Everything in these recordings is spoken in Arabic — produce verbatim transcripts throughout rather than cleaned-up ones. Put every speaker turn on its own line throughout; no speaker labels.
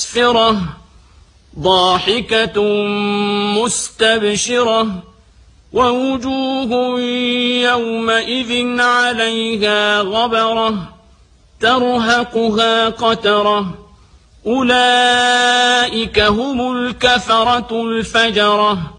مسفرة ضاحكة مستبشرة ووجوه يومئذ عليها غبرة ترهقها قترة أولئك هم الكفرة الفجرة.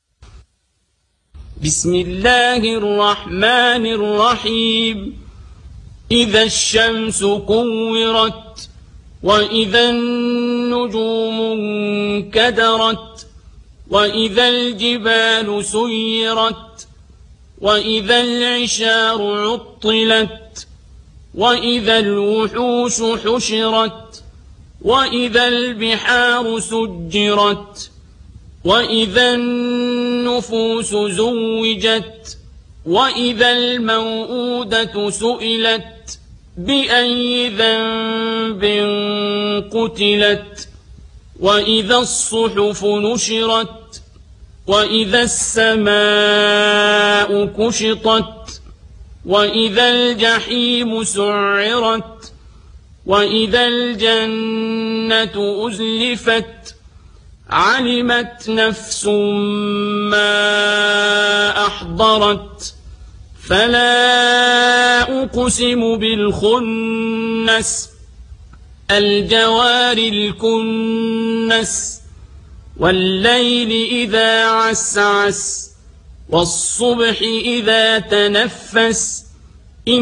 بسم الله الرحمن الرحيم. إذا الشمس كورت وإذا النجوم انكدرت وإذا الجبال سيرت وإذا العشار عطلت وإذا الوحوش حشرت وإذا البحار سجرت وإذا النفوس زوجت وإذا الموءودة سئلت بأي ذنب قتلت وإذا الصحف نشرت وإذا السماء كشطت وإذا الجحيم سعرت وإذا الجنة أزلفت علمت نفس ما أحضرت فلا أقسم بالخنس الجوار الكنس والليل إذا عسعس والصبح إذا تنفس